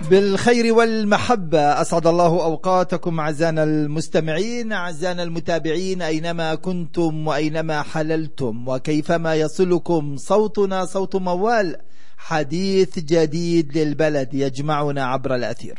بالخير والمحبة. أسعد الله أوقاتكم أعزائنا المستمعين، أعزائنا المتابعين، أينما كنتم وأينما حللتم وكيفما يصلكم صوتنا صوت موال، حديث جديد للبلد يجمعنا عبر الأثير.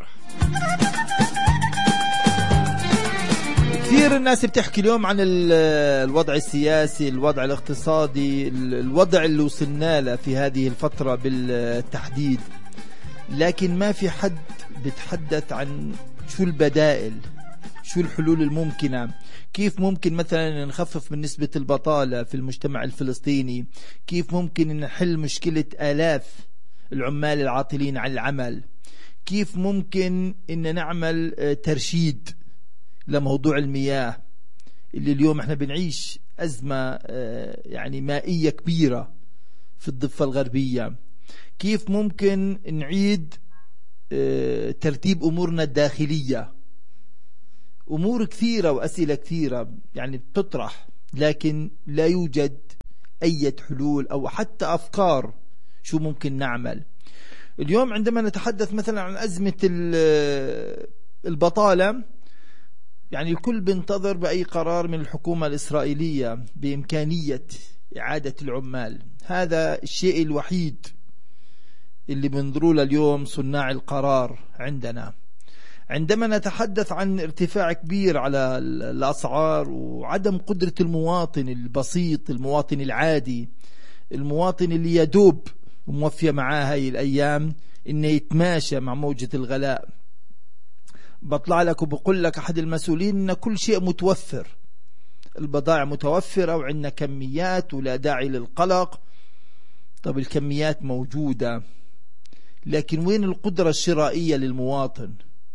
كثير الناس بتحكي اليوم عن الوضع السياسي، الوضع الاقتصادي، الوضع اللي وصلنا له في هذه الفترة بالتحديد، لكن ما في حد بيتحدث عن شو البدائل، شو الحلول الممكنة، كيف ممكن مثلا نخفف من نسبة البطالة في المجتمع الفلسطيني، كيف ممكن نحل مشكلة آلاف العمال العاطلين عن العمل، كيف ممكن إن نعمل ترشيد لموضوع المياه اللي اليوم احنا بنعيش أزمة يعني مائية كبيرة في الضفة الغربية، كيف ممكن نعيد ترتيب أمورنا الداخلية. أمور كثيرة وأسئلة كثيرة يعني بتطرح، لكن لا يوجد أي حلول أو حتى أفكار شو ممكن نعمل. اليوم عندما نتحدث مثلا عن أزمة البطالة، يعني الكل بينتظر بأي قرار من الحكومة الإسرائيلية بإمكانية إعادة العمال. هذا الشيء الوحيد اللي بنظروا له اليوم صناع القرار عندنا. عندما نتحدث عن ارتفاع كبير على الأسعار وعدم قدرة المواطن البسيط، المواطن العادي، المواطن اللي يدوب موفية معاه هاي الأيام إنه يتماشى مع موجة الغلاء، بطلع لك وبقول لك أحد المسؤولين إن كل شيء متوفر، البضائع متوفرة وعندنا كميات ولا داعي للقلق. طب الكميات موجودة، لكن وين القدرة الشرائية للمواطن؟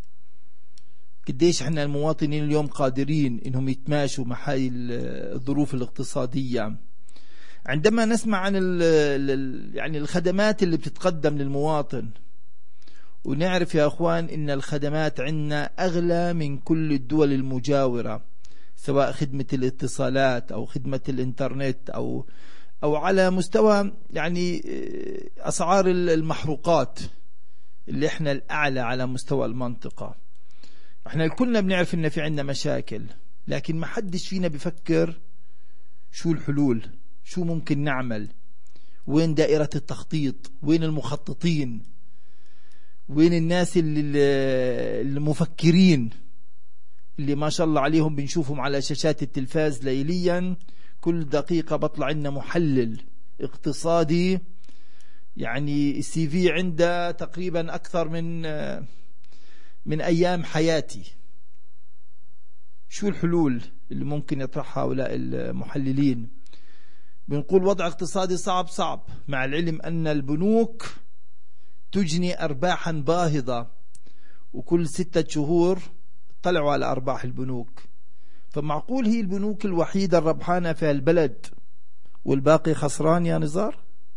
قديش احنا المواطنين اليوم قادرين انهم يتماشوا مع هاي الظروف الاقتصادية؟ عندما نسمع عن يعني الخدمات اللي بتتقدم للمواطن، ونعرف يا اخوان ان الخدمات عندنا اغلى من كل الدول المجاورة، سواء خدمة الاتصالات او خدمة الانترنت او على مستوى يعني اسعار المحروقات اللي احنا الاعلى على مستوى المنطقة. احنا كلنا بنعرف ان في عندنا مشاكل، لكن ما حدش فينا بيفكر شو الحلول، شو ممكن نعمل، وين دائرة التخطيط، وين المخططين، وين الناس المفكرين اللي ما شاء الله عليهم بنشوفهم على شاشات التلفاز ليليا. كل دقيقة بطلع لنا محلل اقتصادي، يعني السي في عنده تقريبا أكثر من أيام حياتي. شو الحلول اللي ممكن يطرحها هؤلاء المحللين؟ بنقول وضع اقتصادي صعب، مع العلم أن البنوك تجني أرباحا باهظة، وكل 6 شهور طلعوا على أرباح البنوك. فمعقول هي البنوك الوحيدة الربحانة في البلد والباقي خسران يا نزار؟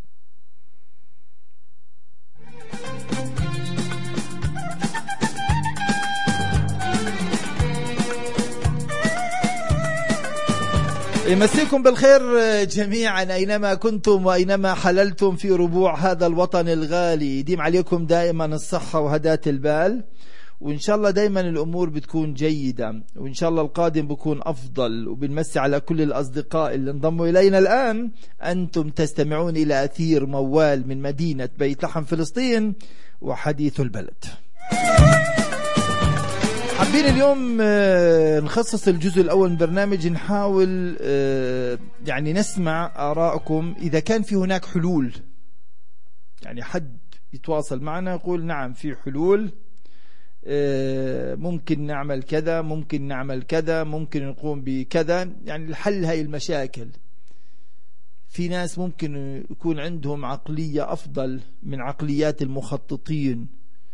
يمسيكم بالخير جميعا أينما كنتم وأينما حللتم في ربوع هذا الوطن الغالي. يديم عليكم دائما الصحة وهداة البال، وإن شاء الله دايما الأمور بتكون جيدة، وإن شاء الله القادم بكون أفضل. وبنمسي على كل الأصدقاء اللي انضموا إلينا الآن. أنتم تستمعون إلى أثير موال من مدينة بيت لحم فلسطين وحديث البلد. حابين اليوم نخصص الجزء الأول من برنامج، نحاول يعني نسمع آراءكم إذا كان في هناك حلول. يعني حد يتواصل معنا يقول نعم في حلول، ممكن نعمل كذا، ممكن نعمل كذا، ممكن نقوم بكذا، يعني الحل هاي المشاكل. في ناس ممكن يكون عندهم عقلية أفضل من عقليات المخططين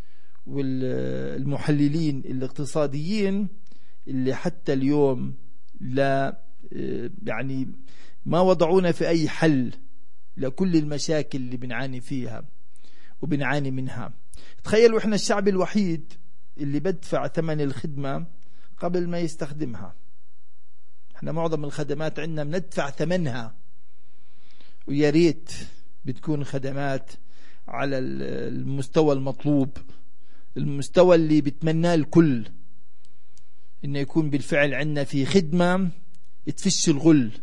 والمحللين الاقتصاديين اللي حتى اليوم لا يعني ما وضعونا في أي حل لكل المشاكل اللي بنعاني فيها وبنعاني منها. تخيلوا إحنا الشعب الوحيد اللي بدفع ثمن الخدمة قبل ما يستخدمها. إحنا معظم الخدمات عندنا بندفع ثمنها، ويا ريت بتكون خدمات على المستوى المطلوب المستوى اللي بتمناه الكل، إنه يكون بالفعل عندنا في خدمة تفش الغل.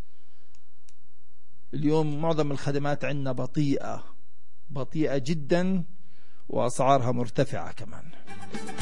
اليوم معظم الخدمات عندنا بطيئة جدا، وأسعارها مرتفعة كمان.